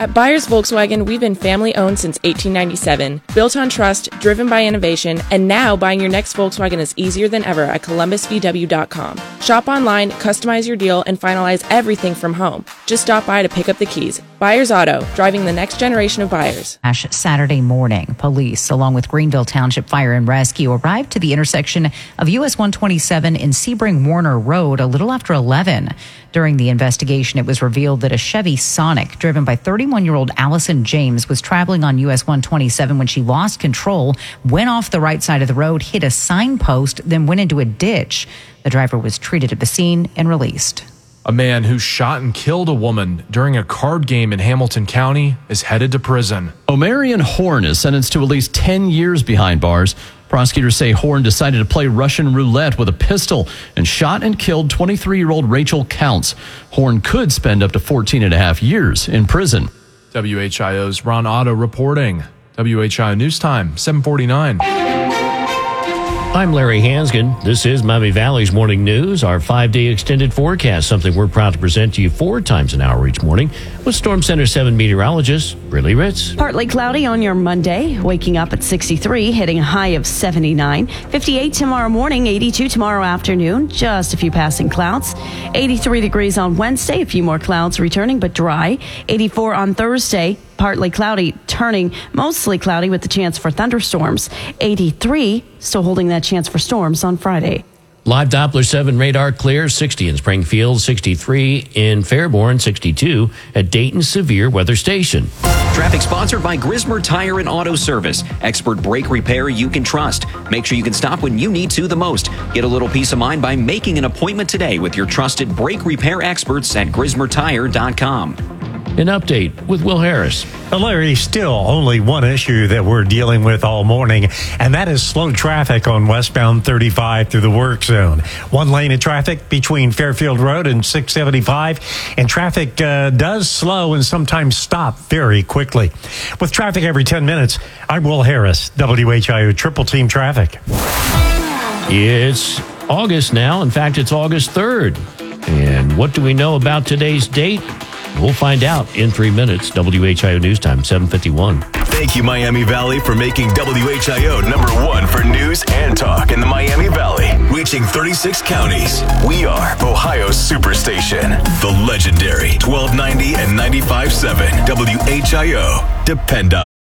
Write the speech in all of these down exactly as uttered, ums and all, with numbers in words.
At Byers Volkswagen, we've been family-owned since eighteen ninety-seven, built on trust, driven by innovation, and now buying your next Volkswagen is easier than ever at Columbus V W dot com. Shop online, customize your deal, and finalize everything from home. Just stop by to pick up the keys. Byers Auto, driving the next generation of buyers. Saturday morning, police, along with Greenville Township Fire and Rescue, arrived to the intersection of U S one twenty-seven and Sebring Warner Road a little after eleven. During the investigation, it was revealed that a Chevy Sonic, driven by thirty-one-year-old Allison James, was traveling on U S one twenty-seven when she lost control, went off the right side of the road, hit a signpost, then went into a ditch. The driver was treated at the scene and released. A man who shot and killed a woman during a card game in Hamilton County is headed to prison. Omarion Horn is sentenced to at least ten years behind bars. Prosecutors say Horn decided to play Russian roulette with a pistol and shot and killed twenty-three-year-old Rachel Counts. Horn could spend up to fourteen and a half years in prison. W H I O's Ron Otto reporting. W H I O News Time, seven forty-nine. I'm Larry Hansgen. This is Miami Valley's Morning News, our five-day extended forecast, something we're proud to present to you four times an hour each morning with Storm Center seven meteorologist Briley Ritz. Partly cloudy on your Monday, waking up at sixty-three, hitting a high of seventy-nine. fifty-eight tomorrow morning, eighty-two tomorrow afternoon, just a few passing clouds. eighty-three degrees on Wednesday, a few more clouds returning, but dry. eighty-four on Thursday. Partly cloudy, turning mostly cloudy with the chance for thunderstorms. eighty-three, still holding that chance for storms on Friday. Live Doppler seven radar clear, sixty in Springfield, sixty-three in Fairborn, sixty-two at Dayton Severe Weather Station. Traffic sponsored by Grismer Tire and Auto Service. Expert brake repair you can trust. Make sure you can stop when you need to the most. Get a little peace of mind by making an appointment today with your trusted brake repair experts at Grismer Tire dot com. An update with Will Harris. Larry, still only one issue that we're dealing with all morning, and that is slow traffic on westbound thirty-five through the work zone. One lane of traffic between Fairfield Road and six seventy-five, and traffic uh, does slow and sometimes stop very quickly. With traffic every ten minutes, I'm Will Harris, W H I O Triple Team Traffic. It's August now. In fact, it's August third. And what do we know about today's date? We'll find out in three minutes. W H I O News Time, seven fifty-one. Thank you, Miami Valley, for making W H I O number one for news and talk in the Miami Valley. Reaching thirty-six counties. We are Ohio's Superstation. The legendary twelve ninety and ninety-five point seven W H I O. Depend on.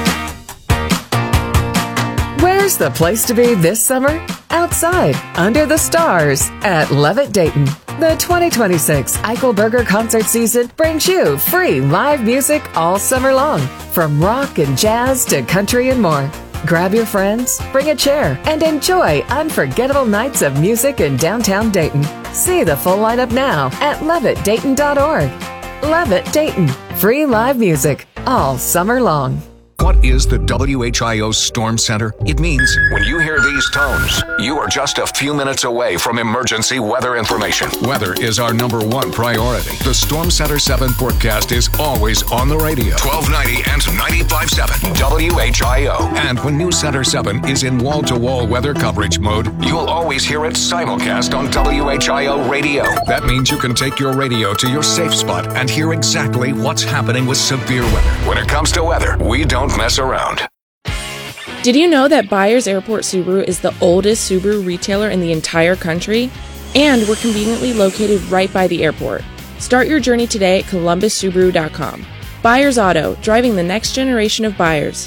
Where's the place to be this summer? Outside, under the stars, at Levitt Dayton. The twenty twenty-six Eichelberger concert season brings you free live music all summer long, from rock and jazz to country and more. Grab your friends, bring a chair, and enjoy unforgettable nights of music in downtown Dayton. See the full lineup now at levitt dayton dot org. Levitt Dayton, free live music all summer long. What is the W H I O Storm Center? It means when you hear these tones, you are just a few minutes away from emergency weather information. Weather is our number one priority. The Storm Center seven forecast is always on the radio. twelve ninety and ninety-five point seven W H I O. And when News Center seven is in wall-to-wall weather coverage mode, you'll always hear it simulcast on W H I O radio. That means you can take your radio to your safe spot and hear exactly what's happening with severe weather. When it comes to weather, we don't mess around. Did you know that Byers Airport Subaru is the oldest Subaru retailer in the entire country? And we're conveniently located right by the airport. Start your journey today at columbus subaru dot com. Byers Auto, driving the next generation of buyers.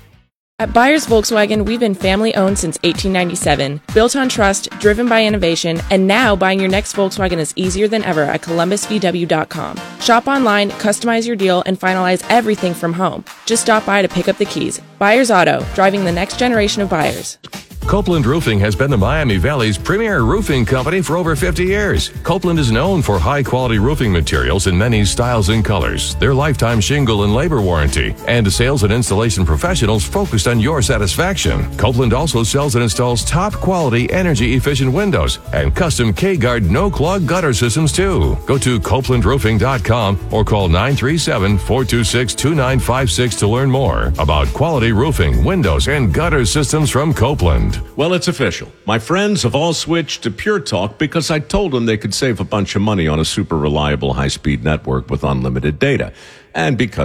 At Byers Volkswagen, we've been family-owned since eighteen ninety-seven, built on trust, driven by innovation, and now buying your next Volkswagen is easier than ever at columbus v w dot com. Shop online, customize your deal, and finalize everything from home. Just stop by to pick up the keys. Byers Auto, driving the next generation of buyers. Copeland Roofing has been the Miami Valley's premier roofing company for over fifty years. Copeland is known for high-quality roofing materials in many styles and colors, their lifetime shingle and labor warranty, and sales and installation professionals focused on your satisfaction. Copeland also sells and installs top-quality, energy-efficient windows and custom K-Guard no-clog gutter systems, too. Go to copeland roofing dot com or call nine three seven, four two six, two nine five six to learn more about quality roofing, windows, and gutter systems from Copeland. Well, it's official. My friends have all switched to Pure Talk because I told them they could save a bunch of money on a super reliable high-speed network with unlimited data. And because